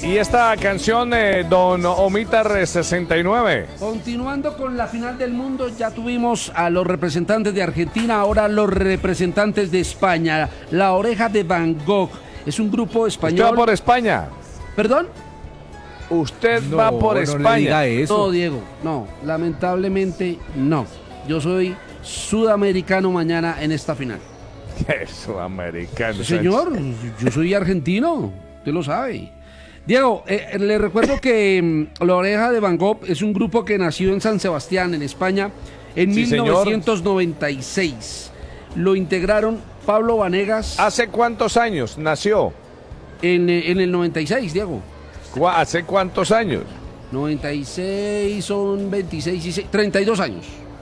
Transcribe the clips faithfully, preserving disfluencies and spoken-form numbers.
Y esta canción, eh, Don Omitar sesenta y nueve. Continuando con la final del mundo, ya tuvimos a los representantes de Argentina, ahora los representantes de España. La Oreja de Van Gogh es un grupo español. ¿Usted va por España? ¿Perdón? Usted no, va por no España. Le diga eso. No, Diego, no. Lamentablemente, no. Yo soy sudamericano mañana en esta final. ¿Qué sudamericano? Sí, señor, yo soy argentino, usted lo sabe. Diego, eh, le recuerdo que mm, La Oreja de Van Gogh es un grupo que nació en San Sebastián, en España, en sí, mil novecientos noventa y seis. Señor. Lo integraron Pablo Vanegas. ¿Hace cuántos años nació? En, en el noventa y seis, Diego. ¿Hace cuántos años? noventa y seis son veintiséis y seis, treinta y dos años.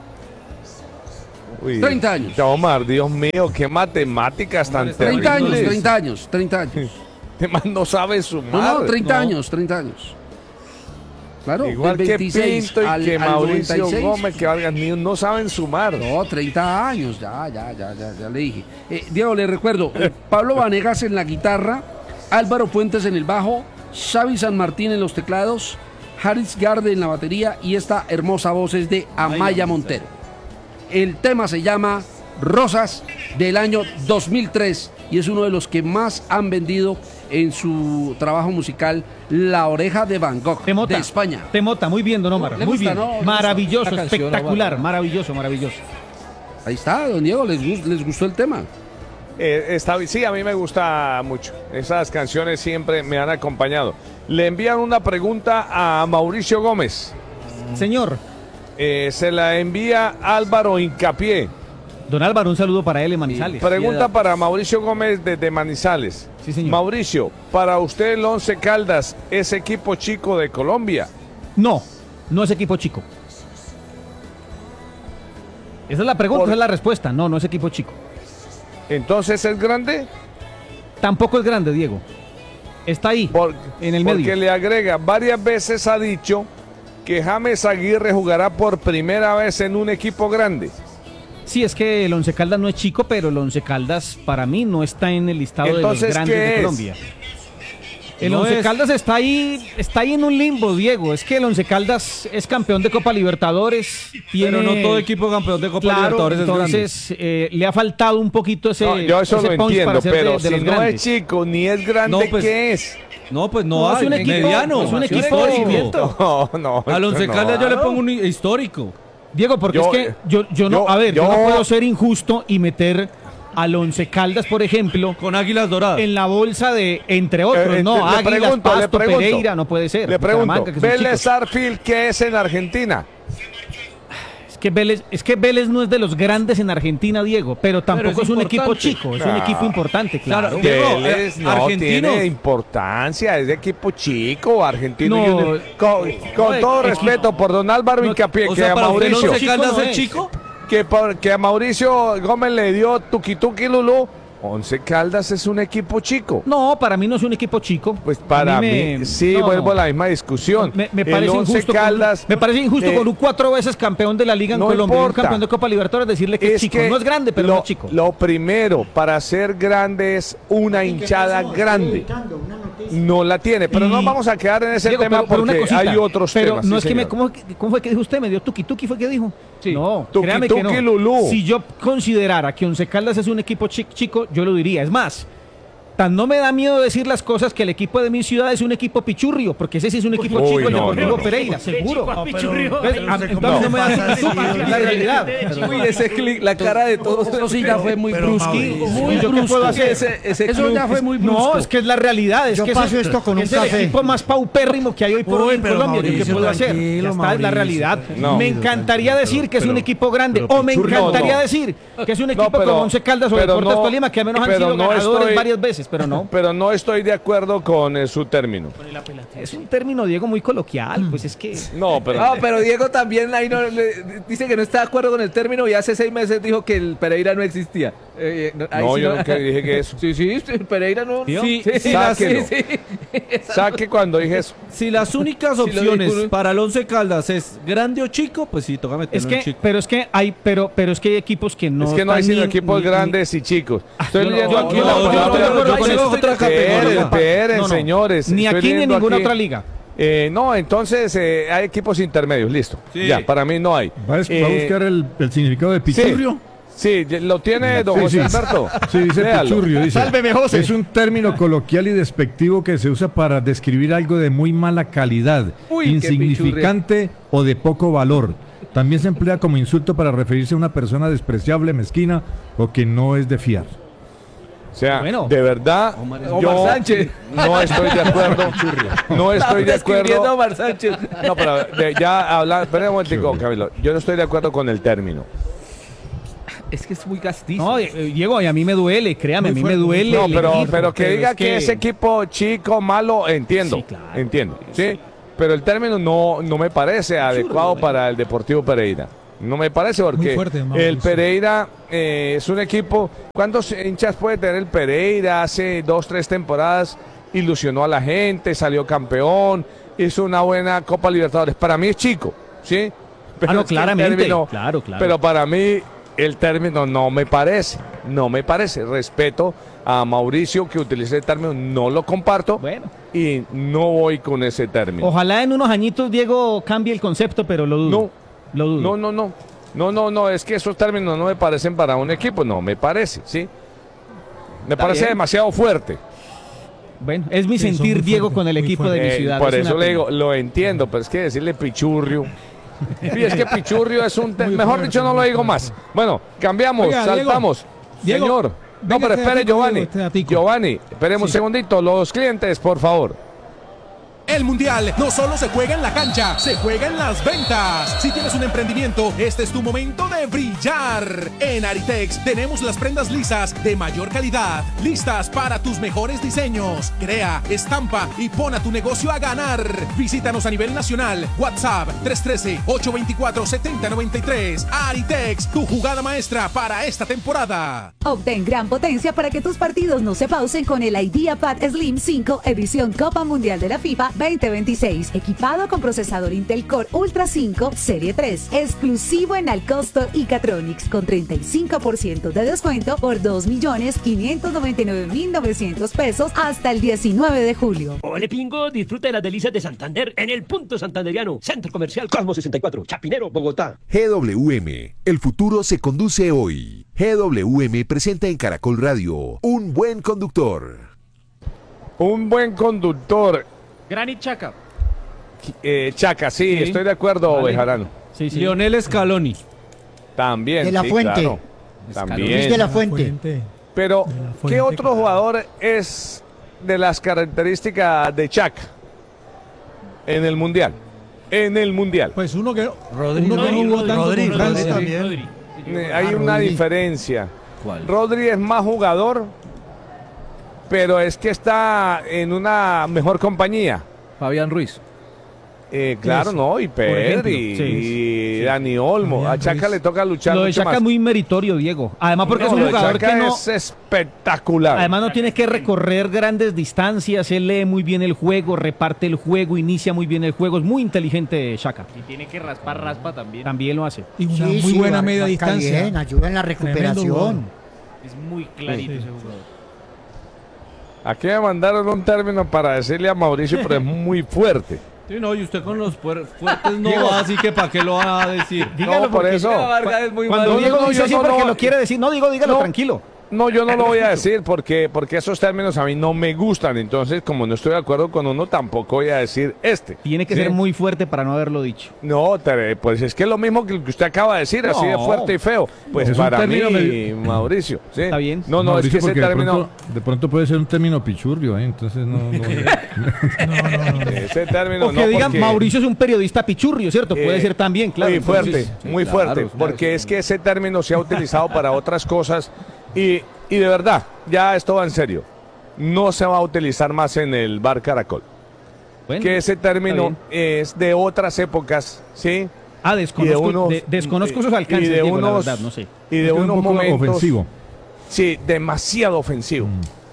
Uy, treinta años. Omar, Dios mío, qué matemáticas tan terribles. treinta años, treinta años, treinta años. Este man no sabe sumar. No, no, treinta no. años, treinta años. Claro, igual que Pinto y al, que al Mauricio noventa y seis. Gómez, que Vargas Mío, no saben sumar. No, treinta años, ya, ya, ya, ya, ya le dije. Eh, Diego, le recuerdo, eh, Pablo Vanegas en la guitarra, Álvaro Puentes en el bajo, Xavi San Martín en los teclados, Haris Garde en la batería y esta hermosa voz es de Amaya Montero. El tema se llama Rosas, del año dos mil tres y es uno de los que más han vendido en su trabajo musical, La Oreja de Van Gogh, Temota, de España. Temota, muy bien, don Omar, muy gusta, bien, ¿no? maravilloso, canción, espectacular, Omar. maravilloso, maravilloso. Ahí está, don Diego, ¿les, les gustó el tema? Eh, está, sí, a mí me gusta mucho. Esas canciones siempre me han acompañado. Le envían una pregunta a Mauricio Gómez. Señor. Eh, se la envía Álvaro Hincapié. Don Álvaro, un saludo para él en Manizales. Pregunta para Mauricio Gómez desde Manizales. Sí, señor. Mauricio, para usted el Once Caldas es equipo chico de Colombia. No, no es equipo chico. Esa es la pregunta, Por... esa es la respuesta. No, no es equipo chico. ¿Entonces es grande? Tampoco es grande, Diego. Está ahí, Por, en el porque medio. Porque le agrega, varias veces ha dicho que James Aguirre jugará por primera vez en un equipo grande. Sí, es que el Once Caldas no es chico, pero el Once Caldas para mí no está en el listado Entonces, de los grandes de es? Colombia. El no Once es... Caldas está ahí, está ahí en un limbo, Diego. Es que el Once Caldas es campeón de Copa Libertadores. Tiene... Pero no todo equipo campeón de Copa claro, Libertadores es grande. Entonces eh, le ha faltado un poquito ese. No, yo eso ese lo punch entiendo, para pero de, de si los no grandes. es chico ni es grande, no, pues, ¿qué es? No, pues no, no hay, es un equipo mediano. Es un es equipo de crecimiento. No, no. Al Once no, Caldas no. yo le pongo un histórico. Diego, porque yo, es que yo, yo no, yo, a ver, yo, yo no puedo ser injusto y meter al Once Caldas, por ejemplo, con Águilas Doradas en la bolsa de, entre otros, eh, no, le Águilas, pregunto, Pasto, le pregunto, Pereira, no puede ser. Le pregunto, Bucaramanga, que son Vélez chicos. Arfield, ¿qué es en Argentina? Es que Vélez, es que Vélez no es de los grandes en Argentina, Diego, pero tampoco pero es es, un equipo importante. chico, es Ah. un equipo importante, claro. Claro, Diego, Vélez eh, no argentino. tiene importancia, es de equipo chico, argentino. No, Junior. con con no, todo equipo- respeto por don Álvaro no, Hincapié, O que sea, a para usted el Mauricio, Once Caldas no es es. chico. que, por- que a Mauricio Gómez le dio tuki tuki lulú, Once Caldas es un equipo chico. No, para mí no es un equipo chico. Pues para A mí, me- sí, no, vuelvo no. a la misma discusión. Me, me El parece Once injusto, Caldas, con, me parece injusto eh, con un cuatro veces campeón de la Liga en no Colombia, y un importa. campeón de Copa Libertadores, decirle que es, es chico. que No es grande, pero lo, no es chico. Lo primero para ser grande es una hinchada grande. No la tiene, pero Y- no vamos a quedar en ese Diego, tema pero- pero una porque cosita, hay otros pero temas. no sí, es que me, señor. ¿cómo, ¿cómo fue que dijo usted? ¿Me dio tuki tuki fue que dijo? Sí. No, Tuki créame que tuki no. lulú. Si yo considerara que Once Caldas es un equipo chi- chico, yo lo diría. Es más, tan no me da miedo decir las cosas que el equipo de mi ciudad es un equipo pichurrio, porque ese sí es un equipo Uy, chico, el no, Deportivo no, no. Pereira, seguro. No, pero- Entonces, pero a- no sé entonces cómo no me pasa da así, la realidad. Uy, ese clic, la cara de todos. Eso sí ya fue muy Pero, brusco. Mauricio, Muy ¿yo qué brusco. puedo hacer? Ese, ese Eso club ya fue es- muy brusco. No, es que es la realidad. Es Yo que paso es, esto con es un el café. equipo más paupérrimo que hay hoy por Uy, hoy en pero Colombia. ¿Yo qué Mauricio, puedo hacer? tranquilo, Ya está, es la Mauricio. realidad. No. Me encantaría Pero- decir que es pero- un equipo grande, pero o me pichurrio, encantaría no. decir que es un equipo pero- como Once Caldas o pero Deportes no- Tolima, que al menos han pero sido no ganadores estoy- varias veces, pero no. Pero no estoy de acuerdo con eh, su término. Es un término, Diego, muy coloquial, pues es que... No, pero No, pero Diego también ahí no, le- dice que no está de acuerdo con el término y hace seis meses dijo que el Pereira no existía. Eh, no, ahí No, sí yo nunca dije que eso. Sí, sí, Pereira no. ¿Vio? Sí, Sí, sí, sáquelo. sí, sí. Saque cuando dije eso. Si las únicas Si lo opciones dijo, ¿no? para el Once Caldas es grande o chico, pues sí, toca meterlo Es en que, chico. pero es que hay, pero, pero es que hay equipos que no. es que no hay están sino ni- equipos ni- ni- grandes y chicos. Estoy yo no- leyendo no, aquí no, la no, palabra. yo- yo- yo- yo- con yo- eso otra estoy de acuerdo. Esperen, esperen, No, no. señores. Ni Estoy aquí ni en leyendo ninguna aquí. otra liga. Eh, no, entonces eh, hay equipos intermedios, listo. Sí. Ya, para mí no hay. ¿Va a, Eh, va a buscar el, el significado de pichurrio? Sí, lo tiene don Sí, José sí. Alberto. Sí, dice Léalo. pichurrio, dice. Sálveme, José. Es un término coloquial y despectivo que se usa para describir algo de muy mala calidad, Uy, qué insignificante o de poco valor. También se emplea como insulto para referirse a una persona despreciable, mezquina o que no es de fiar. O sea, Bueno. de verdad, Omar yo Sánchez. no estoy de acuerdo. No estoy de Describiendo a acuerdo. Omar Sánchez. No, pero de- ya hablar, espera un momentico, Camilo. Yo no estoy de acuerdo con el término. Es que es muy castizo. No, eh, Diego, y a mí me duele, créame, a mí me duele. No, el pero, equipo, pero que diga es que, ese equipo chico, malo, entiendo. Sí, claro. Entiendo, ¿sí? Pero el término no, no me parece adecuado para el Deportivo Pereira. No me parece porque fuerte, Mauricio. el Pereira eh, es un equipo. ¿Cuántos hinchas puede tener el Pereira? Hace dos, tres temporadas ilusionó a la gente, salió campeón, hizo una buena Copa Libertadores. Para mí es chico, ¿sí? Ah, no, es que el claramente, término- claro, claro. Pero para mí el término no me parece, no me parece. Respeto a Mauricio que utilice el término, no lo comparto Bueno, y no voy con ese término. ojalá en unos añitos Diego cambie el concepto, pero lo dudo. No, lo dudo. no, no, no. No, no, no, es que esos términos no me parecen para un equipo, no me parece, ¿sí? Me parece bien. demasiado fuerte. Bueno, es mi Sí, son sentir, muy Diego, fuertes, con el muy equipo de mi fuertes. Eh, ciudad. por es eso una le pena. digo, lo entiendo, pero es que decirle pichurrio. Sí, es que pichurrio es un... te- Muy Mejor fuerte, dicho, no muy lo digo fuerte. más. Bueno, cambiamos, Oiga, Diego, saltamos. Diego, Señor. No, venga pero este espere, datico, Giovanni. Diego, este datico. Giovanni, esperemos un Sí. segundito. Los clientes, por favor. El Mundial no solo se juega en la cancha, se juega en las ventas. Si tienes un emprendimiento, este es tu momento de brillar. En Aritex tenemos las prendas lisas de mayor calidad, listas para tus mejores diseños. Crea, estampa y pon a tu negocio a ganar. Visítanos a nivel nacional. WhatsApp tres uno tres, ocho dos cuatro, siete cero nueve tres. Aritex, tu jugada maestra para esta temporada. Obtén gran potencia para que tus partidos no se pausen con el IdeaPad Slim cinco edición Copa Mundial de la FIFA veinte veintiséis, equipado con procesador Intel Core Ultra cinco Serie tres, exclusivo en Alcosto y Catronics con treinta y cinco por ciento de descuento por dos millones quinientos noventa y nueve mil novecientos pesos hasta el diecinueve de julio. Ole Pingo, disfruta de las delicias de Santander en el Punto Santanderiano, Centro Comercial Cosmo sesenta y cuatro, Chapinero, Bogotá. G W M, el futuro se conduce hoy. G W M presenta en Caracol Radio Un Buen Conductor. Un buen conductor. Granit Chaca. Eh, Chaca, sí, Sí. estoy de acuerdo, Vale. Bejarano. Sí, sí. Lionel Scaloni. También. De la sí, Fuente. claro. Luis También. de la Fuente. Fuente. Pero, De la ¿qué Fuente, otro claro. jugador es de las características de Chaca en el Mundial? En el Mundial. Pues uno que, Rodri, uno que no Rodri, jugó tanto Rodri, con Rodri Francia. también. Eh, Hay Ah, una Rodri. diferencia. ¿Cuál? Rodri es más jugador, pero es que está en una mejor compañía. Fabián Ruiz. Eh, claro, Eso, no, y ejemplo. Pedri, Sí, y Dani Olmo. Fabián A Chaca Ruiz. le toca luchar Lo de mucho Chaca más. es muy meritorio, Diego. Además, porque No, es un lo de jugador Chaca que no. es espectacular. Además no tiene que recorrer grandes distancias, él lee muy bien el juego, reparte el juego, inicia muy bien el juego, es muy inteligente Shaka. Y tiene que raspar, raspa también. También lo hace. Y una Sí, muy sí, buena mar- media marca distancia. bien, ayuda en la Tremendo recuperación. jugador. Es muy clarito Sí. ese jugador. Aquí me mandaron un término para decirle a Mauricio, pero es muy fuerte. Sí, no, y usted con los puer- fuertes no va, así que ¿para qué lo va a decir? No, por porque eso. Diego Vargas es muy Cuando No, Diego no, no, dice yo así no porque lo- lo quiere decir, no digo, dígalo No. tranquilo. No, yo no lo voy a decir porque, porque esos términos a mí no me gustan. Entonces, como no estoy de acuerdo con uno, tampoco voy a decir este. Tiene que ¿Sí? ser muy fuerte para no haberlo dicho. No, te- pues es que es lo mismo que el que usted acaba de decir, así de No. fuerte y feo. Pues Es un para mí, término medio- Mauricio. ¿sí? Está bien. No, no, Mauricio, es que ese porque de término, pronto, de pronto puede ser un término pichurrio, ¿eh? Entonces no... no- ese término O que no, digan, porque- Mauricio es un periodista pichurrio, ¿cierto? Puede Eh, ser también, claro. Muy fuerte, entonces- muy claro, fuerte, claro, porque sí. es que ese término se ha utilizado para otras cosas y, y de verdad, ya esto va en serio, no se va a utilizar más en el bar Caracol. Bueno, Que ese está término bien. es de otras épocas, ¿sí? Ah, Y de desconozco, unos- de- desconozco esos y alcances, de Diego, la unos- verdad, no sé. Y de es un unos poco momentos... ofensivo. Sí, demasiado ofensivo.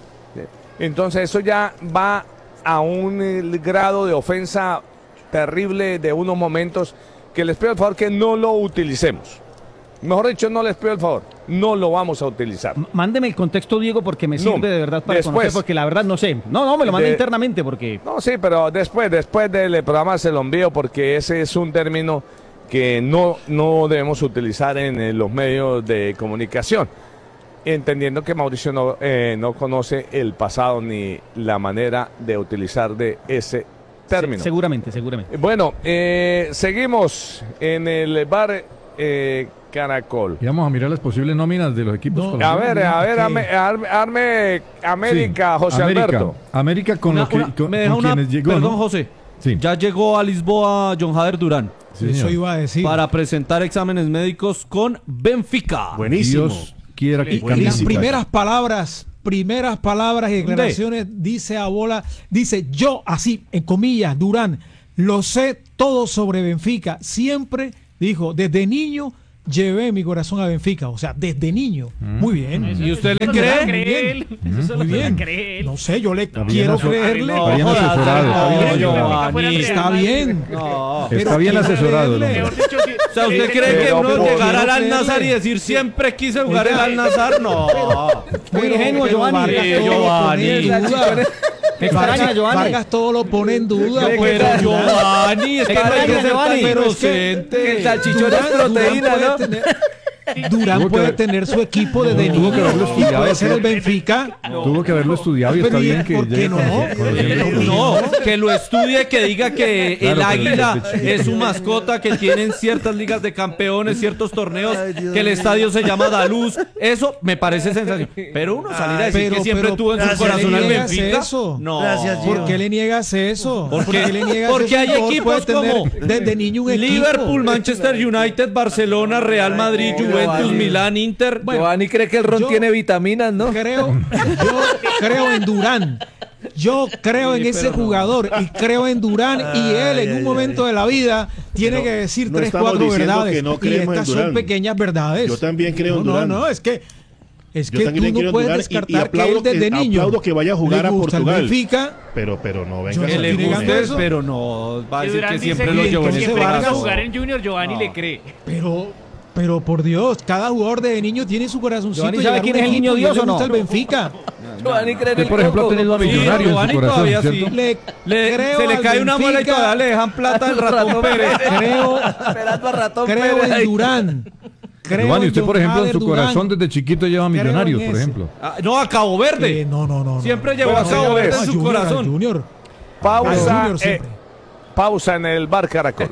Mm. Entonces eso ya va a un eh, grado de ofensa terrible de unos momentos que les pido el favor que no lo utilicemos. Mejor dicho, no les pido el favor, no lo vamos a utilizar. M- Mándeme el contexto, Diego, porque me sirve No, de verdad para después. conocer, porque la verdad no sé. No, no, me lo manda De- internamente porque... No, sí, pero después, después del programa se lo envío porque ese es un término que no, no debemos utilizar en, eh, los medios de comunicación, entendiendo que Mauricio no, eh, no conoce el pasado ni la manera de utilizar de ese término. Se- seguramente, seguramente. Bueno, eh, seguimos en el bar eh, Caracol. Y vamos a mirar las posibles nóminas de los equipos. No, A colombianos. ver, a ver, ¿Qué? arme, arme, arme América, Sí, José América. Alberto. América con, Una- lo que, una- con, me deja con una, quienes llegó, perdón, ¿no? José. Sí. Ya llegó a Lisboa John Jader Durán Sí, Eso señor. iba a decir. para presentar exámenes médicos con Benfica. Buenísimo. Dios quiera que Y cambie las su primeras palabras, primeras palabras y ¿Dónde? declaraciones, dice a bola, dice yo así, en comillas, Durán, lo sé todo sobre Benfica. Siempre dijo, desde niño llevé mi corazón a Benfica. O sea, desde niño. Muy bien. ¿Y usted le Muy cree? bien. Muy bien. No sé, yo le bien quiero aso- creerle. Está bien asesorado, está bien asesorado. Giovanni. Está bien. No. Está bien asesorado. el hombre. O sea, ¿usted cree que Pero uno por- llegar al quiero Al-Nazar y creerle. decir siempre quise jugar el Oiga, Al-Nazar? No. Muy ingenuo, pero Giovanni. Vargas Eh, todo lo Giovanni. pone en duda. Me extraña, Vargas, Giovanni. Vargas todo lo pone en duda. Pero pues. Giovanni, es que no hay que Extraña, ser tan Giovanni. Pero es que inocente. el salchichón es proteína, ¿no? Durán Tuvo que puede haber- tener su equipo desde Tuvo que niño haberlo y estudiado, puede ser sí. el Benfica. Tuvo que haberlo estudiado y está Pero, bien que ¿por qué llegue no? conoci- conociendo- No, que lo estudie, que diga que Claro, el pero águila desde chiquito. es su mascota, que tienen ciertas ligas de campeones, ciertos torneos, que el estadio se llama Daluz. Eso me parece sensacional. Pero uno salir a decir Pero- que siempre pero- tuvo en su Gracias, corazón al ¿por qué niegas Benfica. eso? No. ¿Por qué le niegas eso? ¿Por ¿Por qué? qué le niegas Porque eso? hay Un jugador equipos puede tener como desde niño un equipo. Liverpool, Manchester United, Barcelona, Real Madrid, Juventus, Milán, Inter. Giovanni cree que el ron yo- tiene vitaminas, ¿no? Creo, yo creo en Durán. Yo creo en ese jugador y creo en Durán y él en un momento de la vida tiene No, que decir no tres, estamos cuatro diciendo verdades. que no Y creemos en estas son Durán. pequeñas verdades. Yo también creo en no, Durán. No, no, es que es Yo que también tú quiero no en puedes Durán y- descartar y que aplaudo él desde que- niño aplaudo que vaya a jugar le a gusta el Portugal. Benfica. Pero, pero no Yo venga no a Que le estoy salir con guste, negando eso. eso. pero no va a decir Durán que dice siempre que lo llevó en entonces el Vargas- Vargas Pegaso. jugar en Junior, Giovanni le cree. Pero, pero por Dios, cada jugador de niño tiene su corazoncito. Giovanni, y ¿sabe llegar a quién un es el equipo niño y Dios le o no? gusta el Benfica. Giovanni cree en Usted, el por ejemplo, ha coco. tenido a Sí, Millonarios en Giovanni su corazón, todavía sí. ¿cierto? Le Le- creo se le al cae una muela y Benfica, todavía le dejan plata al ratón Pérez. Creo, Esperando a ratón creo Pérez en ahí. Durán. Creo Giovanni, en usted, por John ejemplo, en Hader su Durán. corazón desde chiquito lleva Creo en Millonarios, por ese. ejemplo. Ah, no, a Cabo Verde. Eh, no, no, no. Siempre no. llevó a Bueno, Cabo Verde señores, en su Junior, al corazón. Junior. Pausa, Al Junior eh, siempre. pausa en el bar Caracol.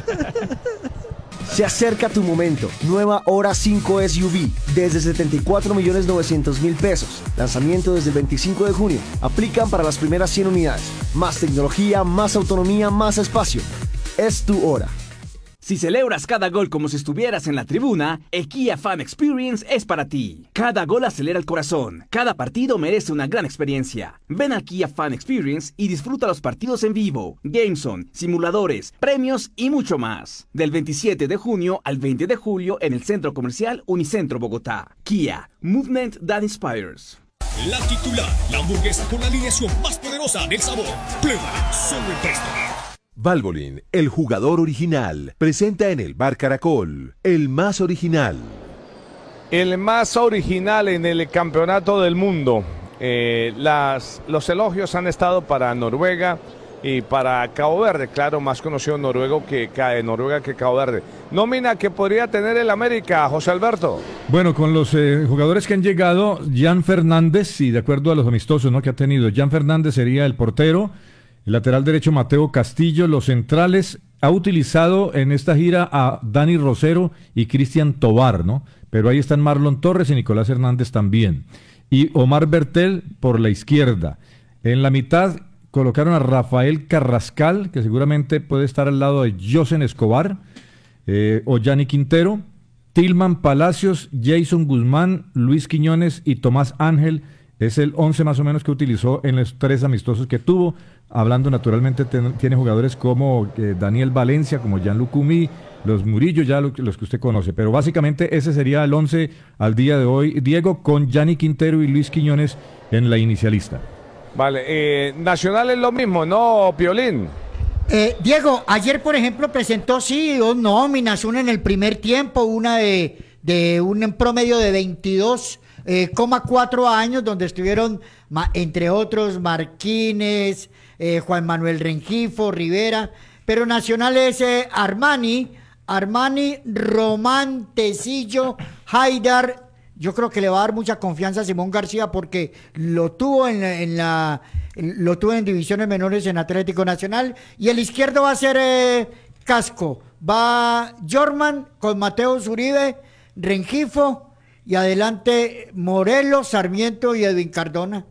Se acerca tu momento. Nueva Hora cinco S U V desde setenta y cuatro millones novecientos mil pesos. Lanzamiento desde el veinticinco de junio. Aplican para las primeras cien unidades. Más tecnología, más autonomía, más espacio. Es tu hora. Si celebras cada gol como si estuvieras en la tribuna, el Kia Fan Experience es para ti. Cada gol acelera el corazón. Cada partido merece una gran experiencia. Ven al Kia Fan Experience y disfruta los partidos en vivo, Gameson, simuladores, premios y mucho más. Del veintisiete de junio al veinte de julio en el Centro Comercial Unicentro Bogotá. Kia, Movement That Inspires. La titular, la hamburguesa con la alineación más poderosa del sabor. Pruébala solo en Presto. Valvoline, el jugador original, presenta en el bar Caracol, el más original. El más original en el campeonato del mundo. Eh, las, los elogios han estado para Noruega y para Cabo Verde. Claro, más conocido noruego que, que Noruega que Cabo Verde. Nómina que podría tener el América, José Alberto. Bueno, con los eh, jugadores que han llegado, Jan Fernández, y de acuerdo a los amistosos, ¿no?, que ha tenido, Jan Fernández sería el portero. El lateral derecho Mateo Castillo, los centrales, ha utilizado en esta gira a Dani Rosero y Cristian Tobar, ¿no? Pero ahí están Marlon Torres y Nicolás Hernández también. Y Omar Bertel por la izquierda. En la mitad colocaron a Rafael Carrascal, que seguramente puede estar al lado de Josen Escobar, eh, o Yanni Quintero, Tilman Palacios, Jason Guzmán, Luis Quiñones y Tomás Ángel Es el once más o menos que utilizó en los tres amistosos que tuvo. Hablando naturalmente, ten, tiene jugadores como eh, Daniel Valencia, como Gianluca Umi, los Murillo, ya lo, los que usted conoce. Pero básicamente ese sería el once al día de hoy, Diego, con Gianni Quintero y Luis Quiñones en la inicialista. Vale, eh, Nacional es lo mismo, ¿no, Piolín? Eh, Diego, ayer por ejemplo presentó sí dos nóminas, una en el primer tiempo, una de, de un promedio de veintidós coma cuatro años, donde estuvieron entre otros Marquínez, eh, Juan Manuel Rengifo, Rivera, pero Nacional es eh, Armani, Armani, Román, Tecillo, Haidar. Yo creo que le va a dar mucha confianza a Simón García porque lo tuvo en, en la lo tuvo en divisiones menores en Atlético Nacional, y el izquierdo va a ser eh, Casco, va Jorman con Mateo Zuribe, Rengifo, y adelante Morelos, Sarmiento y Edwin Cardona.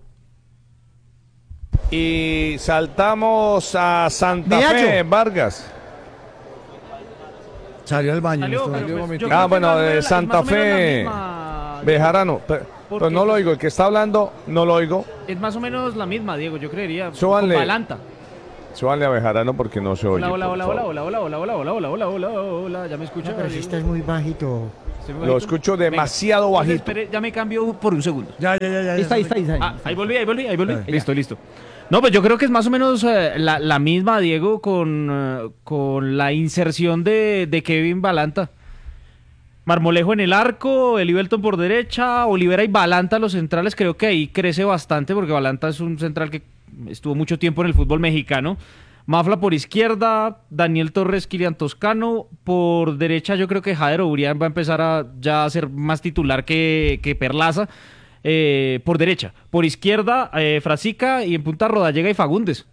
Y saltamos a Santa Fe, Vargas. Salió al baño. Salió, pues, ah, bueno, de Santa Fe, Bejarano. Pero, pero no lo oigo, el que está hablando no lo oigo. Es más o menos la misma, Diego, yo creería. Súbanle, con Balanta. Súbanle a Bejarano porque no se oye. Hola, hola, hola, hola, hola, hola, hola, hola, hola, hola, hola, hola, ya me escucha. No, pero si estás muy bajito. Lo escucho demasiado Venga, bajito. Espere, ya me cambio por un segundo. Ya, ya, ya, ya. Ahí está, ahí está, ahí está. Ah, ahí volví, ahí volví, ahí volví. Listo, listo. No, pues yo creo que es más o menos eh, la, la misma, Diego, con, uh, con la inserción de, de Kevin Balanta. Marmolejo en el arco, Elivelton por derecha, Olivera y Balanta los centrales. Creo que ahí crece bastante porque Balanta es un central que estuvo mucho tiempo en el fútbol mexicano. Mafla por izquierda, Daniel Torres, Kilian Toscano. Por derecha yo creo que Jader Obrián va a empezar a ya a ser más titular que, que Perlaza. Eh, por derecha. Por izquierda, eh, Frasica, y en punta Rodallega y Fagundes.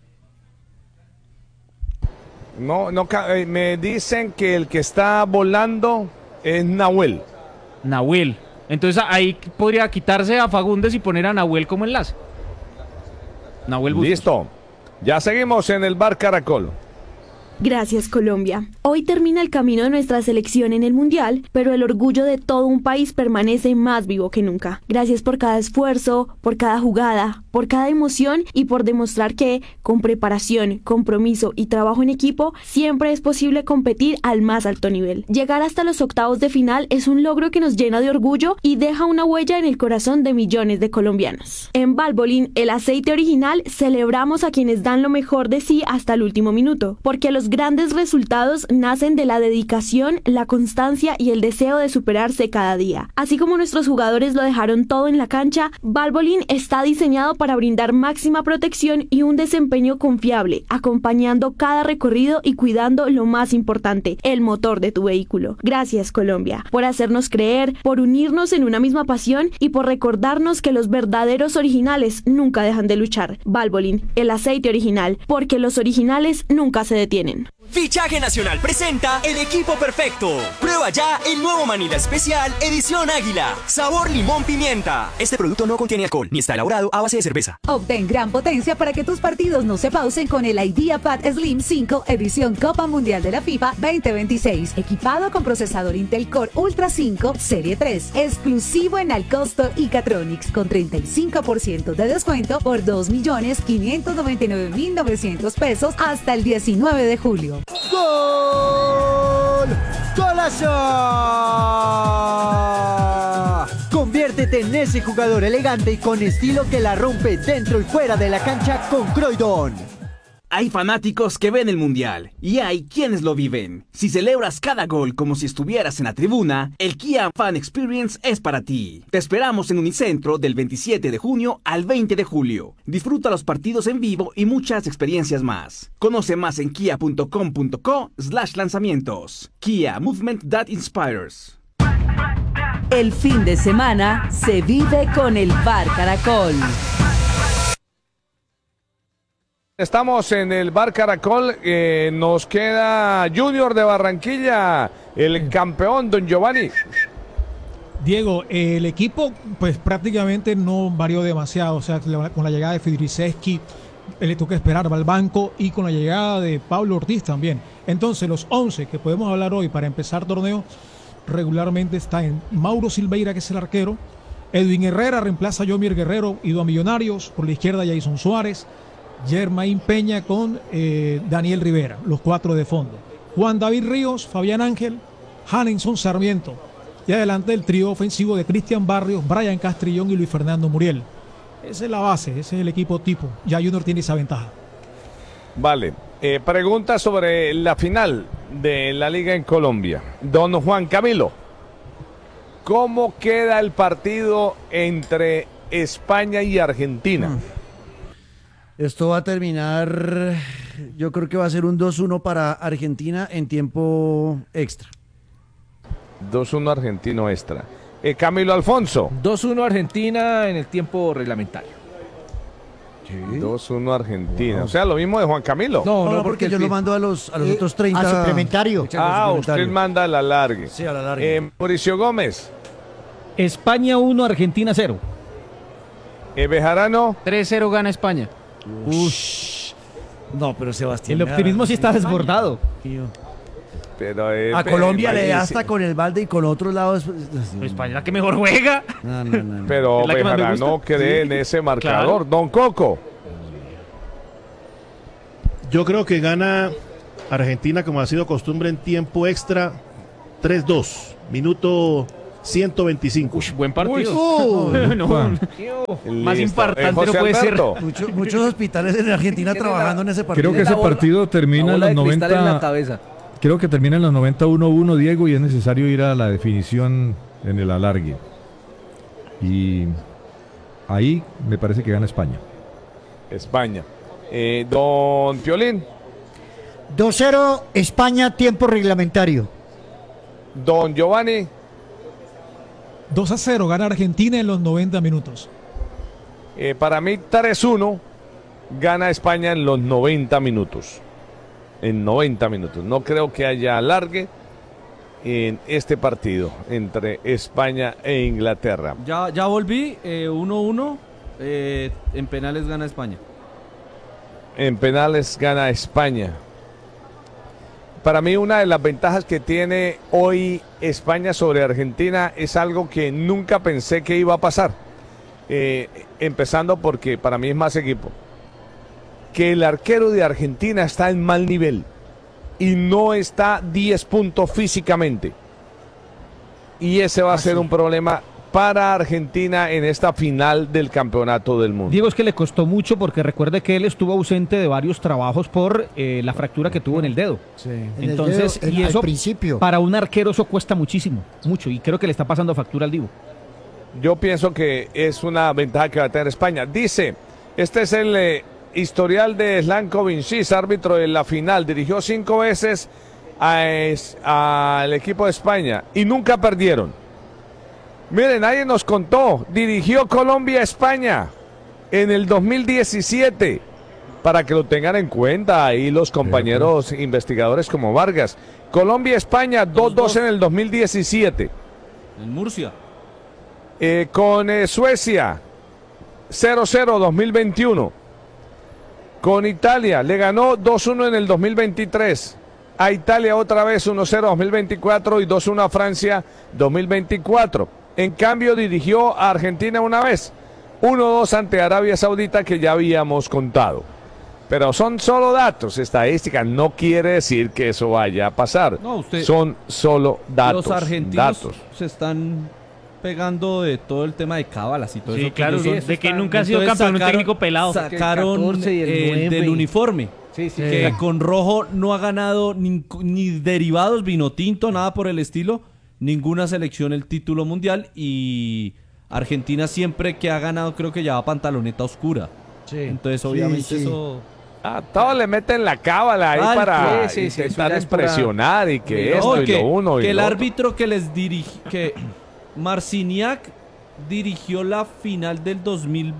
No, no, eh, me dicen que el que está volando es Nahuel. Nahuel. Entonces ahí podría quitarse a Fagundes y poner a Nahuel como enlace. Nahuel Bustos. Listo. Ya seguimos en el Bar Caracol. Gracias, Colombia. Hoy termina el camino de nuestra selección en el Mundial, pero el orgullo de todo un país permanece más vivo que nunca. Gracias por cada esfuerzo, por cada jugada, por cada emoción y por demostrar que, con preparación, compromiso y trabajo en equipo, siempre es posible competir al más alto nivel. Llegar hasta los octavos de final es un logro que nos llena de orgullo y deja una huella en el corazón de millones de colombianos. En Valvoline, el aceite original, celebramos a quienes dan lo mejor de sí hasta el último minuto, porque los grandes resultados nacen de la dedicación, la constancia y el deseo de superarse cada día. Así como nuestros jugadores lo dejaron todo en la cancha, Valvoline está diseñado para brindar máxima protección y un desempeño confiable, acompañando cada recorrido y cuidando lo más importante, el motor de tu vehículo. Gracias, Colombia, por hacernos creer, por unirnos en una misma pasión y por recordarnos que los verdaderos originales nunca dejan de luchar. Valvoline, el aceite original, porque los originales nunca se detienen. Fichaje Nacional presenta el equipo perfecto. Prueba ya el nuevo Manila Especial Edición Águila. Sabor limón pimienta. Este producto no contiene alcohol ni está elaborado a base de cerveza. Obtén gran potencia para que tus partidos no se pausen con el IdeaPad Slim cinco Edición Copa Mundial de la FIFA veinte veintiséis. Equipado con procesador Intel Core Ultra cinco Serie tres. Exclusivo en Alcosto y Catronics con treinta y cinco por ciento de descuento por dos millones quinientos noventa y nueve mil novecientos pesos hasta el diecinueve de julio. ¡Gol! ¡Golazo! Conviértete en ese jugador elegante y con estilo que la rompe dentro y fuera de la cancha con Croydon. Hay fanáticos que ven el Mundial y hay quienes lo viven. Si celebras cada gol como si estuvieras en la tribuna, el Kia Fan Experience es para ti. Te esperamos en Unicentro del veintisiete de junio al veinte de julio. Disfruta los partidos en vivo y muchas experiencias más. Conoce más en kia punto com punto co slash lanzamientos. Kia, movement that inspires. El fin de semana se vive con el Bar Caracol. Estamos en el Bar Caracol, eh, nos queda Junior de Barranquilla, el campeón, don Giovanni. Diego, el equipo pues prácticamente no varió demasiado, o sea, con la llegada de Fidriceski, le toca esperar, va al banco, y con la llegada de Pablo Ortiz también. Entonces los once que podemos hablar hoy para empezar torneo, regularmente está en Mauro Silveira, que es el arquero, Edwin Herrera reemplaza a Yomir Guerrero, ido a Millonarios. Por la izquierda, Jason Suárez. Germain Peña con eh, Daniel Rivera, los cuatro de fondo. Juan David Ríos, Fabián Ángel, Hanenson Sarmiento. Y adelante el trío ofensivo de Cristian Barrios, Brian Castrillón y Luis Fernando Muriel. Esa es la base, ese es el equipo tipo. Ya Junior tiene esa ventaja. Vale. Eh, pregunta sobre la final de la Liga en Colombia. Don Juan Camilo, ¿cómo queda el partido entre España y Argentina? Mm. Esto va a terminar, yo creo que va a ser un dos uno para Argentina en tiempo extra. dos uno Argentino extra. Eh, Camilo Alfonso. dos uno Argentina en el tiempo reglamentario. dos uno Argentina. Wow. O sea, lo mismo de Juan Camilo. No, no, no porque, porque yo lo mando a los, a los eh, otros treinta. A suplementario. Ah, suplementario. Usted manda a la largue. Sí, a la largue. Eh, Mauricio Gómez. España uno, Argentina cero. Eh, Bejarano. tres cero gana España. Ush. No, pero Sebastián. El optimismo sí está desbordado. Pero, eh, a Colombia le da hasta con el balde y con otros lados. España la que mejor juega. No, no, no, no. Pero Bejarano cree sí. en ese marcador. Claro. Don Coco. Yo creo que gana Argentina, como ha sido costumbre, en tiempo extra, tres dos. Minuto ciento veinticinco. Uy, buen partido. Uy, uh, no, más importante no puede ser. Mucho, muchos hospitales en Argentina trabajando en ese partido. Creo que ese partido termina en los noventa. En la cabeza. Creo que termina en los noventa uno uno, Diego, y es necesario ir a la definición en el alargue. Y ahí me parece que gana España. España. Eh, don Piolín. dos cero España, tiempo reglamentario. Don Giovanni. dos a cero gana Argentina en los noventa minutos. Eh, para mí tres uno gana España en los noventa minutos. En noventa minutos. No creo que haya alargue en este partido entre España e Inglaterra. Ya, ya volví, uno uno, eh, eh, en penales gana España. En penales gana España. Para mí una de las ventajas que tiene hoy España sobre Argentina es algo que nunca pensé que iba a pasar. Eh, empezando porque para mí es más equipo. Que el arquero de Argentina está en mal nivel y no está diez puntos físicamente. Y ese va a ser un problema para Argentina en esta final del campeonato del mundo. Diego, es que le costó mucho porque recuerde que él estuvo ausente de varios trabajos por eh, la fractura que tuvo en el dedo. Sí. Entonces, el dedo, y el, eso al principio. Para un arquero eso cuesta muchísimo, mucho, y creo que le está pasando factura al Divo. Yo pienso que es una ventaja que va a tener España. Dice, este es el eh, historial de Slanko Vincis, árbitro de la final. Dirigió cinco veces al equipo de España y nunca perdieron. Miren, nadie nos contó. Dirigió Colombia-España en el dos mil diecisiete. Para que lo tengan en cuenta ahí los compañeros sí, investigadores como Vargas. Colombia-España dos dos en el dos mil diecisiete. En Murcia. Eh, con eh, Suecia cero cero dos mil veintiuno. Con Italia le ganó dos uno en el dos mil veintitrés. A Italia otra vez uno cero dos mil veinticuatro y dos uno a Francia dos mil veinticuatro. En cambio dirigió a Argentina una vez, uno dos ante Arabia Saudita, que ya habíamos contado. Pero son solo datos, estadísticas, no quiere decir que eso vaya a pasar. No, usted, son solo datos. Los argentinos datos. se están pegando de todo el tema de cábalas y todo sí, eso. Claro, sí, de que nunca ha sido campeón un técnico pelado. Sacaron el eh, del uniforme. Sí, sí, que sí. Con rojo no ha ganado ni, ni derivados, vino tinto, nada por el estilo. Ninguna selección el título mundial, y Argentina siempre que ha ganado creo que lleva pantaloneta oscura. Sí. Entonces obviamente sí, sí. eso... Ah, todos le meten la cábala ahí ah, para sí, sí, intentar sí, expresionar pura... y que esto no, y que, lo uno y que lo el otro. árbitro que les dirigió, que Marciniak dirigió la final del dos mil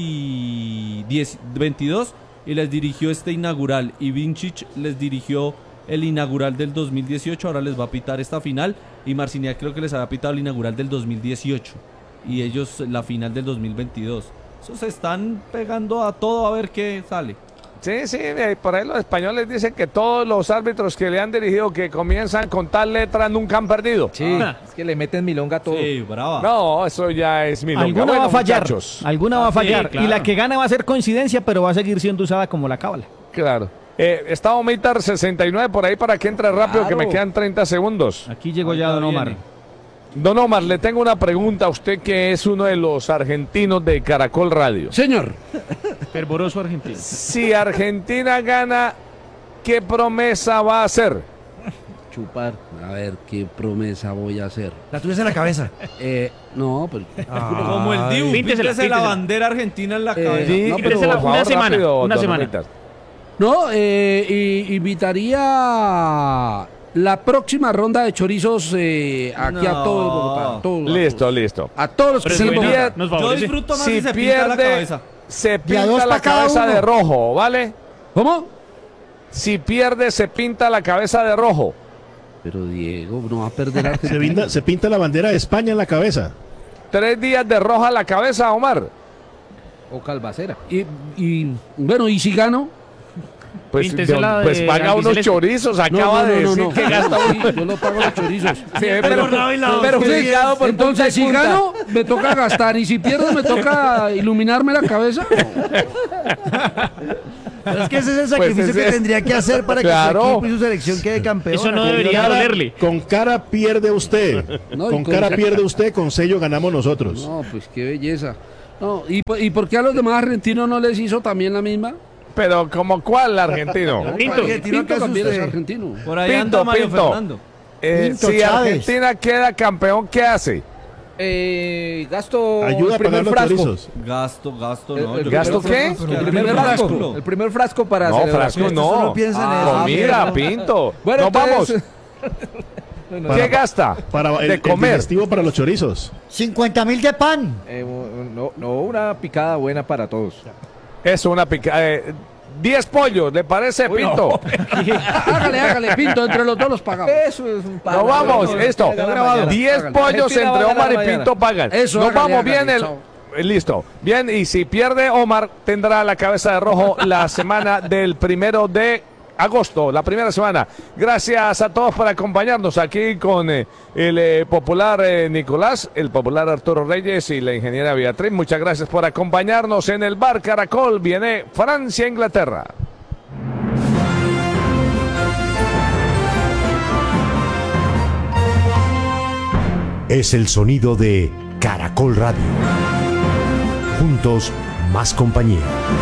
veintidós y les dirigió este inaugural, y Vincic les dirigió el inaugural del dos mil dieciocho, ahora les va a pitar esta final, y Marciniak creo que les había pitado el inaugural del dos mil dieciocho y ellos la final del dos mil veintidós. Eso se están pegando a todo a ver qué sale. Sí, sí, eh, por ahí los españoles dicen que todos los árbitros que le han dirigido que comienzan con tal letra nunca han perdido. Sí, es que le meten milonga a todo. Sí, brava. No, eso ya es milonga. Alguna Bueno, va a fallar, muchachos. alguna va a Ah, sí, fallar. claro. Y la que gana va a ser coincidencia, pero va a seguir siendo usada como la cábala. Claro. Eh, está Omar sesenta y nueve por ahí para que entre rápido, Claro. que me quedan treinta segundos. Aquí llegó ya Don Omar. Don Omar, le tengo una pregunta a usted que es uno de los argentinos de Caracol Radio. Señor. Fervoroso argentino. Si Argentina gana, ¿qué promesa va a hacer? Chupar. A ver, ¿qué promesa voy a hacer? La tuya es en la cabeza. Eh, no, pero... Como el Dibu, Píntesela, píntese la píntesela. bandera argentina en la Eh, cabeza. Sí, no, y pero píntesela por una favor, semana. rápido, una don semana. Omitas. No, eh, y- invitaría la próxima ronda de chorizos eh, aquí a No. todo Bogotá. a todo- Listo, listo. A todos los que Pero estén en si Bogotá. pierde- nos Yo favorece. disfruto más Si si se pinta la pierde, cabeza. se De a pinta dos la pa' cada cabeza uno. de rojo, ¿vale? ¿Cómo? Si pierde, se pinta la cabeza de rojo. Pero Diego, no va a perder Se Argentina. pinta, se pinta la bandera de España en la cabeza. Tres días de roja la cabeza, Omar. O calvacera. Y, y, bueno, ¿y si gano? Pues, Píntesela de- pues de paga unos albiceleste. chorizos, No, acaba no, de no, decir no, que no. gasta Sí, yo lo pago los chorizos. pero Pero perjudicado por punta entonces, y si punta. gano, me toca gastar. Y si pierdo, me toca iluminarme la cabeza. Pero es que ese es el Pues sacrificio ese- que tendría que hacer para Claro. que su equipo y su selección quede campeón. Eso no Con debería cara- dolerle. Con cara pierde usted. No, y con con cara se- pierde usted, con sello ganamos nosotros. No, pues qué belleza. No, ¿y, por- ¿Y por qué a los demás argentinos no les hizo también la misma? Pero como cuál argentino. Pinto. Argentino, Pinto ¿qué también es es usted? argentino. Por ahí Pinto, anda Mario Pinto. Fernando. Eh, Pinto si Chávez. Argentina queda campeón, ¿qué hace? Eh, gasto Ayuda el a pagar primer los frasco. chorizos. Gasto, gasto, El- no. el yo ¿Gasto creo que- qué? El primer Gasto. frasco. El primer frasco para No, celebrar. frasco Usted no. solo piensa en Ah, eso. Comida, Pinto. Pinto. Bueno, Nos vamos. entonces- ¿Qué gasta? Para el, de el comer. digestivo para los chorizos. cincuenta mil de pan. Eh, no, no, una picada buena para todos. Eso, una pica. eh, diez pollos, ¿le parece, Uy, Pinto? Hágale, hágale, Pinto, entre los dos los pagamos. Eso es un pan. Nos vamos, No, esto. no, grabado. diez Hágale. pollos Argentina va entre a ganar Omar y mañana. Pinto pagan. Eso, Nos hágale, vamos hágale, bien. El, chao. eh, listo. Bien, y si pierde, Omar tendrá la cabeza de rojo la semana del primero de agosto, la primera semana. Gracias a todos por acompañarnos aquí con eh, el eh, popular eh, Nicolás, el popular Arturo Reyes y la ingeniera Beatriz. Muchas gracias por acompañarnos en el Bar Caracol. Viene Francia-Inglaterra. Es el sonido de Caracol Radio. Juntos, más compañía.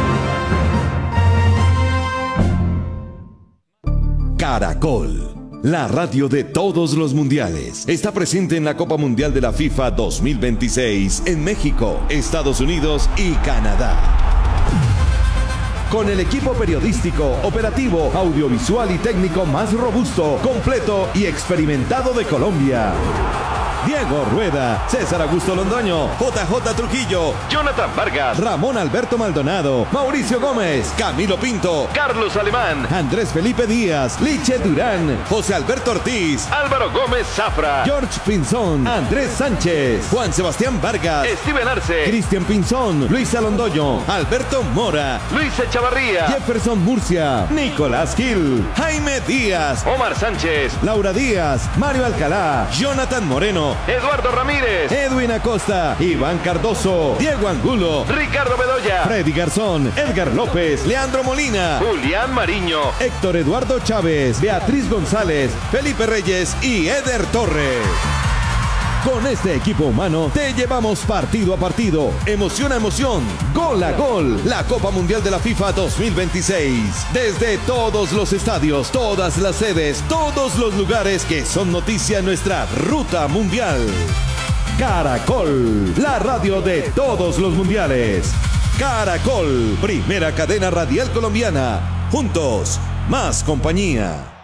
Caracol, la radio de todos los mundiales. Está presente en la Copa Mundial de la FIFA dos mil veintiséis en México, Estados Unidos y Canadá. Con el equipo periodístico, operativo, audiovisual y técnico más robusto, completo y experimentado de Colombia. Diego Rueda, César Augusto Londoño, J J Trujillo, Jonathan Vargas, Ramón Alberto Maldonado, Mauricio Gómez, Camilo Pinto, Carlos Alemán, Andrés Felipe Díaz, Liche Durán, José Alberto Ortiz, Álvaro Gómez Zafra, George Pinzón, Andrés Sánchez, Juan Sebastián Vargas, Steven Arce, Cristian Pinzón, Luisa Londoño, Alberto Mora, Luis Echavarría, Jefferson Murcia, Nicolás Gil, Jaime Díaz, Omar Sánchez, Laura Díaz, Mario Alcalá, Jonathan Moreno, Eduardo Ramírez, Edwin Acosta, Iván Cardoso, Diego Angulo, Ricardo Bedoya, Freddy Garzón, Edgar López, Leandro Molina, Julián Mariño, Héctor Eduardo Chávez, Beatriz González, Felipe Reyes y Eder Torres. Con este equipo humano te llevamos partido a partido, emoción a emoción, gol a gol, la Copa Mundial de la FIFA dos mil veintiséis. Desde todos los estadios, todas las sedes, todos los lugares que son noticia en nuestra ruta mundial. Caracol, la radio de todos los mundiales. Caracol, primera cadena radial colombiana. Juntos, más compañía.